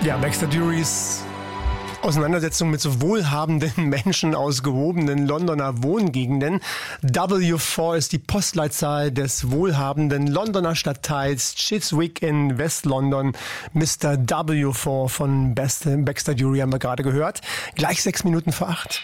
Ja, Baxter Dury's Auseinandersetzung mit so wohlhabenden Menschen aus gehobenen Londoner Wohngegenden. W4 ist die Postleitzahl des wohlhabenden Londoner Stadtteils Chiswick in West-London. Mr. W4 von Baxter Dury haben wir gerade gehört. Gleich 7:06.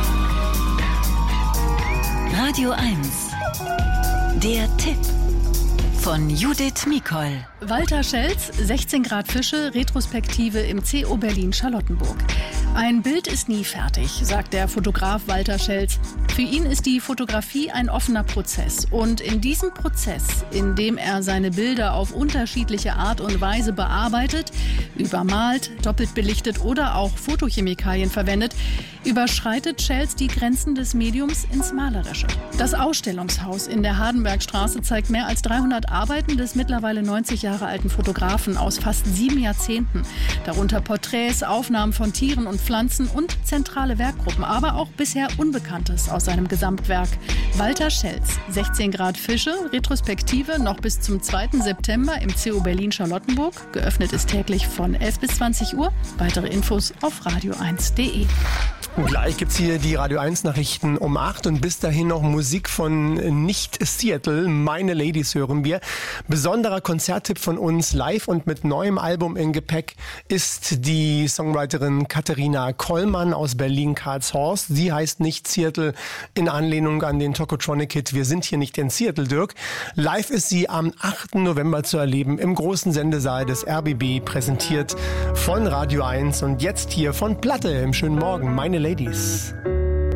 Radio 1. Der Tipp von Judith Mikol. Walter Schelz, 16 Grad Fische, Retrospektive im CO Berlin Charlottenburg. Ein Bild ist nie fertig, sagt der Fotograf Walter Schelz. Für ihn ist die Fotografie ein offener Prozess. Und in diesem Prozess, in dem er seine Bilder auf unterschiedliche Art und Weise bearbeitet, übermalt, doppelt belichtet oder auch Fotochemikalien verwendet, überschreitet Schelz die Grenzen des Mediums ins Malerische. Das Ausstellungshaus in der Hardenbergstraße zeigt mehr als 300 Arbeiten des mittlerweile 90 Jahre alten Fotografen aus fast 7 Jahrzehnten. Darunter Porträts, Aufnahmen von Tieren und Pflanzen und zentrale Werkgruppen, aber auch bisher Unbekanntes aus seinem Gesamtwerk. Walter Schelz, 16 Grad Fische, Retrospektive noch bis zum 2. September im CO Berlin Charlottenburg. Geöffnet ist täglich von 11 bis 20 Uhr. Weitere Infos auf radio1.de. Gleich gibt's hier die Radio 1 Nachrichten um 8 und bis dahin noch Musik von Nicht Seattle. Meine Ladies hören wir. Besonderer Konzerttipp von uns live und mit neuem Album in Gepäck ist die Songwriterin Katharina Kollmann aus Berlin-Karlshorst. Sie heißt Nicht Seattle in Anlehnung an den Tokotronic-Hit Wir sind hier nicht in Seattle, Dirk. Live ist sie am 8. November zu erleben im großen Sendesaal des RBB, präsentiert von Radio 1 und jetzt hier von Platte im schönen Morgen. Meine Ladies.